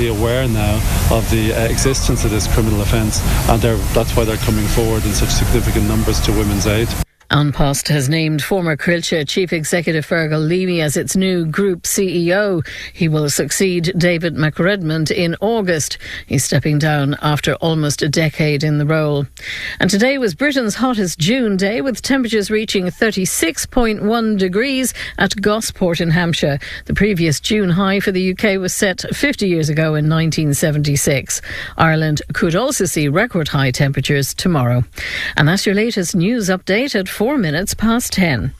widely aware now of the existence of this criminal offence, and that's why they're coming forward in such significant numbers to Women's Aid. An Post has named former Crilche Chief Executive Fergal Leamy as its new Group CEO. He will succeed David McRedmond in August. He's stepping down after almost a decade in the role. And today was Britain's hottest June day, with temperatures reaching 36.1 degrees at Gosport in Hampshire. The previous June high for the UK was set 50 years ago in 1976. Ireland could also see record high temperatures tomorrow. And that's your latest news update at 4 minutes past 10.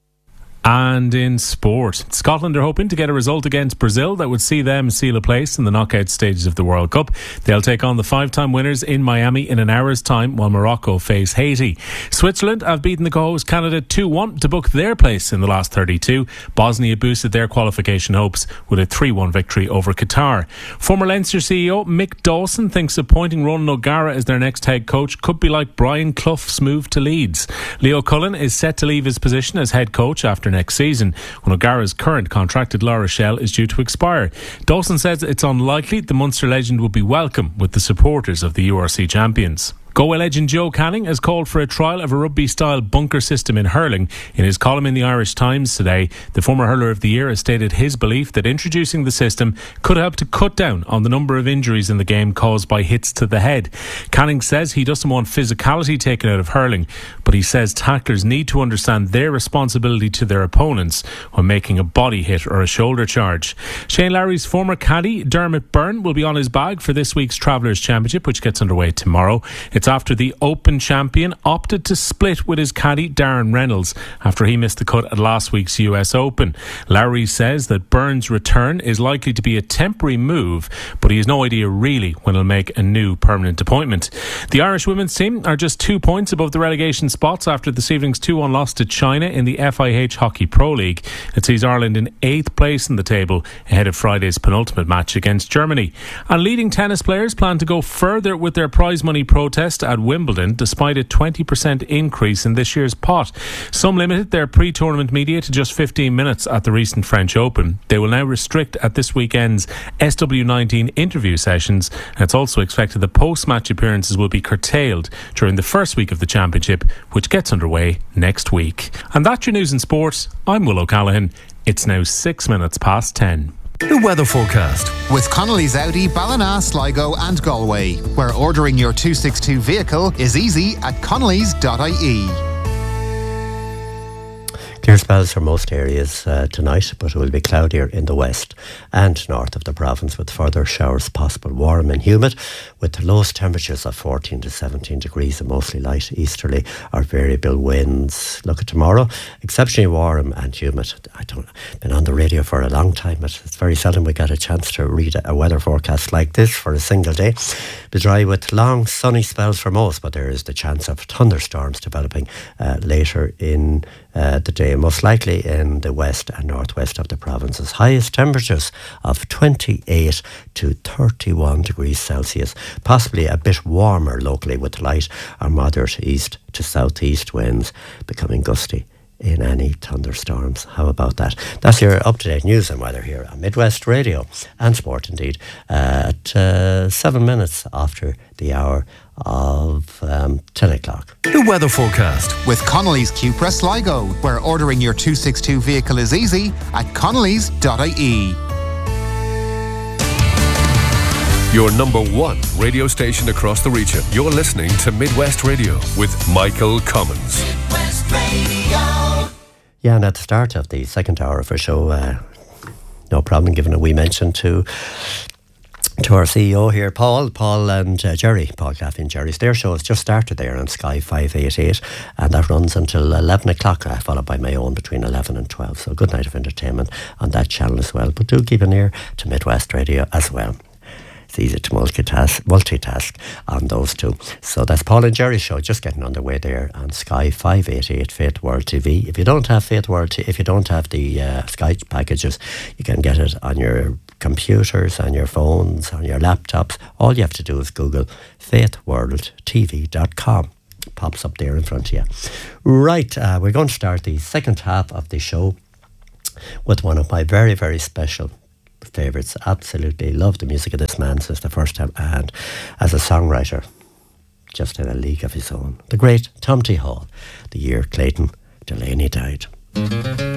And in sport, Scotland are hoping to get a result against Brazil that would see them seal a place in the knockout stages of the World Cup. They'll take on the 5-time winners in Miami in an hour's time, while Morocco face Haiti. Switzerland have beaten the co-host Canada 2-1 to book their place in the last 32. Bosnia boosted their qualification hopes with a 3-1 victory over Qatar. Former Leinster CEO Mick Dawson thinks appointing Ronan O'Gara as their next head coach could be like Brian Clough's move to Leeds. Leo Cullen is set to leave his position as head coach after next season, when O'Gara's current contract at La Rochelle is due to expire. Dawson says it's unlikely the Munster legend will be welcome with the supporters of the URC champions. Galway legend Joe Canning has called for a trial of a rugby-style bunker system in hurling. In his column in the Irish Times today, the former hurler of the year has stated his belief that introducing the system could help to cut down on the number of injuries in the game caused by hits to the head. Canning says he doesn't want physicality taken out of hurling, but he says tacklers need to understand their responsibility to their opponents when making a body hit or a shoulder charge. Shane Lowry's former caddy Dermot Byrne will be on his bag for this week's Travellers' Championship, which gets underway tomorrow. It's after the Open champion opted to split with his caddy Darren Reynolds after he missed the cut at last week's US Open. Lowry says that Byrne's return is likely to be a temporary move, but he has no idea really when he'll make a new permanent appointment. The Irish women's team are just 2 points above the relegation spots after this evening's 2-1 loss to China in the FIH Hockey Pro League. It sees Ireland in 8th place in the table ahead of Friday's penultimate match against Germany. And leading tennis players plan to go further with their prize money protest at Wimbledon despite a 20% increase in this year's pot. Some limited their pre-tournament media to just 15 minutes at the recent French Open. They will now restrict at this weekend's SW19 interview sessions, and it's also expected that post-match appearances will be curtailed during the first week of the championship, which gets underway next week. And that's your news in sport. I'm Will O'Callaghan. It's now 6 minutes past 10. The weather forecast with Connolly's Audi, Ballina, Sligo and Galway, where ordering your 262 vehicle is easy at connellys.ie. Clear spells for most areas tonight, but it will be cloudier in the west and north of the province, with further showers possible. Warm and humid, with the lowest temperatures of 14 to 17 degrees and mostly light easterly or variable winds. Look at tomorrow, exceptionally warm and humid. I've been on the radio for a long time, but it's very seldom we get a chance to read a weather forecast like this for a single day. Be dry with long sunny spells for most, but there is the chance of thunderstorms developing later in the day, most likely in the west and northwest of the provinces. Highest temperatures of 28 to 31 degrees Celsius, possibly a bit warmer locally with light or moderate east to southeast winds becoming gusty in any thunderstorms. How about that? That's your up-to-date news and weather here on Midwest Radio and Sport indeed at 7 minutes after the hour of 10 o'clock. The weather forecast with Connolly's Cupra Sligo, where ordering your 262 vehicle is easy at connellys.ie. Your number one radio station across the region. You're listening to Midwest Radio with Michael Cummins. Midwest Radio. Yeah, and at the start of the second hour of our show, no problem giving a wee mention to our CEO here, Paul and Jerry, Paul Claffey and Jerry. Their show has just started there on Sky 588, and that runs until 11 o'clock, followed by my own between 11 and 12. So a good night of entertainment on that channel as well. But do keep an ear to Midwest Radio as well. It's easy to multitask on those two. So that's Paul and Jerry's show, just getting underway there on Sky 588 Faith World TV. If you don't have Faith World, if you don't have the Sky packages, you can get it on your computers, on your phones, on your laptops. All you have to do is Google faithworldtv.com. Pops up there in front of you. Right, we're going to start the second half of the show with one of my very, very special favourites. Absolutely love the music of this man since the first time, and as a songwriter, just in a league of his own. The great Tom T. Hall, the year Clayton Delaney died.